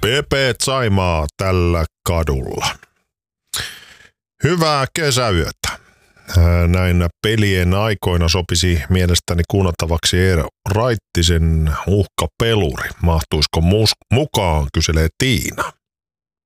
Pepe Saimaa tällä kadulla. Hyvää kesäyötä. Näinä pelien aikoina sopisi mielestäni kuunnattavaksi Eero Raittisen Uhkapeluri. Mahtuisiko mukaan, kyselee Tiina.